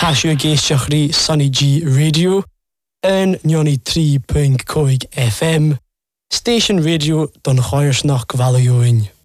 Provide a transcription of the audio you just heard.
Tasio Geishiachri Sunny G Radio and Nyoni 3.5 FM Station Radio Don Choyersnach Gvalioin.